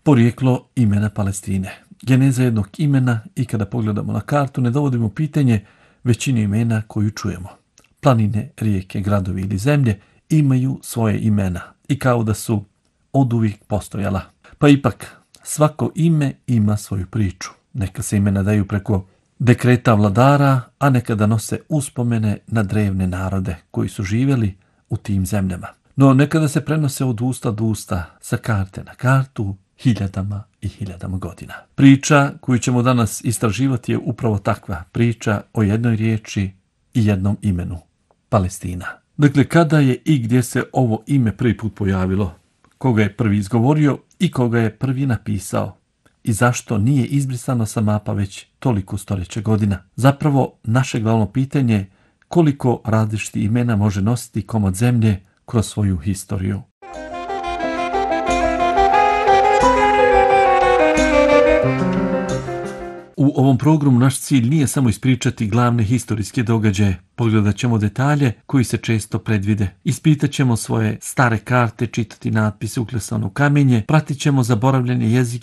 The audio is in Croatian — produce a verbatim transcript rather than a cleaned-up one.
Porijeklo imena Palestine. Geneza jednog imena i kada pogledamo na kartu ne dovodimo pitanje većine imena koju čujemo. Planine, rijeke, gradovi ili zemlje imaju svoje imena i kao da su oduvijek postojala. Pa ipak, svako ime ima svoju priču. Neka se imena daju preko dekreta vladara, a nekada nose uspomene na drevne narode koji su živjeli u tim zemljama. No nekada se prenose od usta do usta, sa karte na kartu, hiljadama i hiljadama godina. Priča koju ćemo danas istraživati je upravo takva priča o jednoj riječi i jednom imenu. Palestina. Dakle, kada je i gdje se ovo ime prvi put pojavilo, koga je prvi izgovorio i koga je prvi napisao i zašto nije izbrisano sa mapa već toliko stoljeća godina. Zapravo, naše glavno pitanje je koliko različitih imena može nositi komad zemlje kroz svoju historiju. U ovom programu naš cilj nije samo ispričati glavne historijske događaje, pogledat ćemo detalje koji se često predvide. Ispitat ćemo svoje stare karte, čitati natpise uklesane u kamenje, pratit ćemo zaboravljene jezike